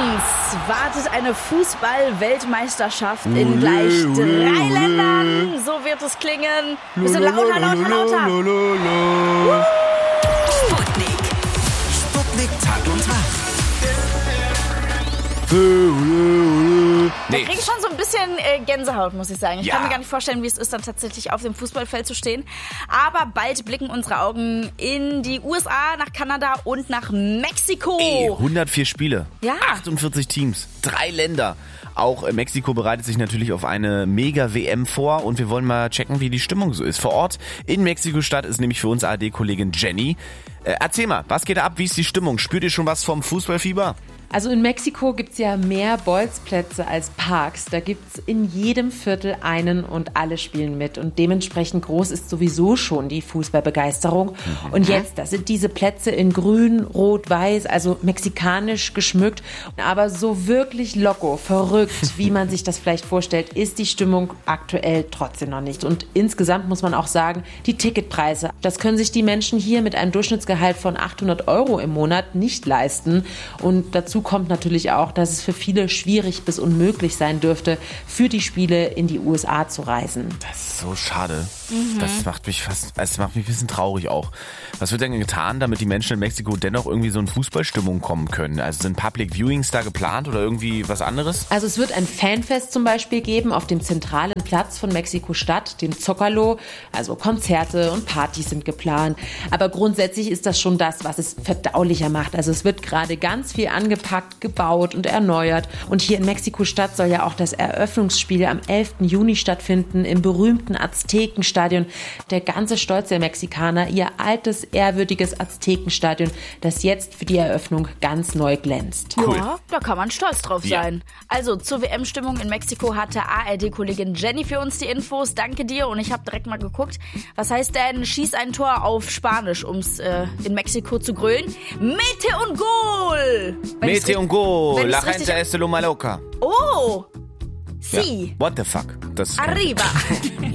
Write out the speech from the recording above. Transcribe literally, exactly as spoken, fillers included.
uns wartet eine Fußball-Weltmeisterschaft in gleich drei Ländern. So wird es klingen. Bisschen lauter, lauter, lauter. Sputnik. Sputnik Tag und Nacht. Da kriege ich schon so ein bisschen äh, Gänsehaut, muss ich sagen. Ich Ja. kann mir gar nicht vorstellen, wie es ist, dann tatsächlich auf dem Fußballfeld zu stehen. Aber bald blicken unsere Augen in die U S A, nach Kanada und nach Mexiko. Ey, hundertvier Spiele, Ja. achtundvierzig Teams, drei Länder. Auch äh, Mexiko bereitet sich natürlich auf eine Mega-W M vor und wir wollen mal checken, wie die Stimmung so ist. Vor Ort in Mexiko-Stadt ist nämlich für uns A R D-Kollegin Jenny. Äh, erzähl mal, was geht da ab? Wie ist die Stimmung? Spürt ihr schon was vom Fußballfieber? Also in Mexiko gibt's ja mehr Bolzplätze als Parks. Da gibt's in jedem Viertel einen und alle spielen mit. Und dementsprechend groß ist sowieso schon die Fußballbegeisterung. Mhm. Und jetzt, da sind diese Plätze in grün, rot, weiß, also mexikanisch geschmückt. Aber so wirklich loco, verrückt, wie man sich das vielleicht vorstellt, ist die Stimmung aktuell trotzdem noch nicht. Und insgesamt muss man auch sagen, die Ticketpreise, das können sich die Menschen hier mit einem Durchschnittsgehalt von achthundert Euro im Monat nicht leisten. Und dazu kommt natürlich auch, dass es für viele schwierig bis unmöglich sein dürfte, für die Spiele in die U S A zu reisen. Das ist so schade. Mhm. Das macht mich fast, das macht mich ein bisschen traurig auch. Was wird denn getan, damit die Menschen in Mexiko dennoch irgendwie so in Fußballstimmung kommen können? Also sind Public Viewings da geplant oder irgendwie was anderes? Also es wird ein Fanfest zum Beispiel geben auf dem zentralen Platz von Mexiko-Stadt, dem Zócalo. Also Konzerte und Partys sind geplant. Aber grundsätzlich ist das schon das, was es verdaulicher macht. Also es wird gerade ganz viel angepackt, gebaut und erneuert. Und hier in Mexiko-Stadt soll ja auch das Eröffnungsspiel am elften Juni stattfinden im berühmten Aztekenstadion. Der ganze Stolz der Mexikaner, ihr altes, ehrwürdiges Aztekenstadion, das jetzt für die Eröffnung ganz neu glänzt. Cool. Ja, da kann man stolz drauf Ja. sein. Also zur W M-Stimmung in Mexiko hatte A R D-Kollegin Jenny für uns die Infos. Danke dir und ich habe direkt mal geguckt. Was heißt denn schieß ein Tor auf Spanisch, um es äh, in Mexiko zu grölen? Mete un Gol! Wenn ich's Mete un Gol, wenn la ich's richtig- gente es lo maloca. Oh! Ja. Sí! What the fuck? Das Arriba!